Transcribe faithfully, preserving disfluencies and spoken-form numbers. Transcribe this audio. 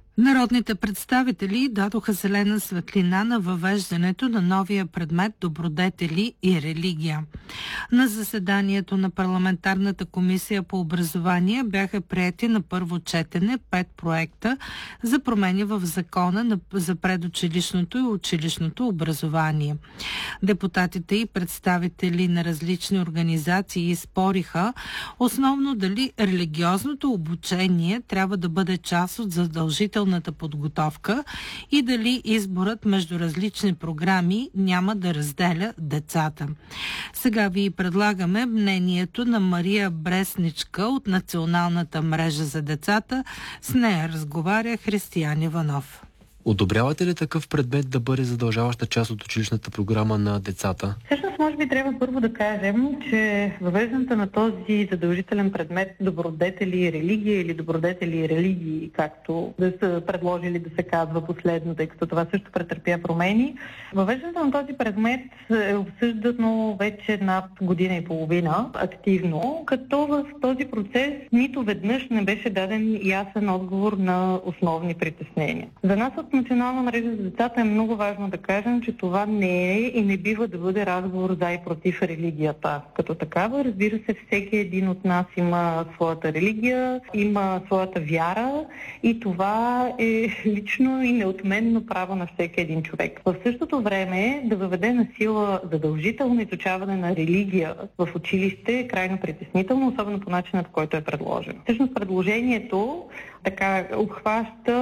Народните представители дадоха зелена светлина на въвеждането на новия предмет добродетели и религия. На заседанието на парламентарната комисия по образование бяха приети на първо четене пет проекта за промени в закона за предучилищното и училищното образование. Депутатите и представители на различни организации спориха основно дали религиозното обучение трябва да бъде част от задължителната подготовка и дали изборът между различни програми няма да разделя децата. Сега ви предлагаме мнението на Мария Бресничка от Националната мрежа за децата. С нея разговаря Християн Иванов. Одобрявате ли такъв предмет да бъде задължаваща част от училищната програма на децата? Всъщност, може би трябва първо да кажем, че въвеждането на този задължителен предмет добродетели и религия или добродетели и религии, както да са предложили да се казва последно, тъй като това също претърпя промени. Въвеждането на този предмет е обсъждано вече над година и половина активно, като в този процес нито веднъж не беше даден ясен отговор на основни притеснения. За нас от Национална мрежа за децата е много важно да кажем, че това не е и не бива да бъде разговор за и против религията. Като такава, разбира се, всеки един от нас има своята религия, има своята вяра и това е лично и неотменно право на всеки един човек. В същото време да въведе на сила задължително изучаване на религия в училище е крайно притеснително, особено по начинът, по който е предложено. Всъщност предложението така обхваща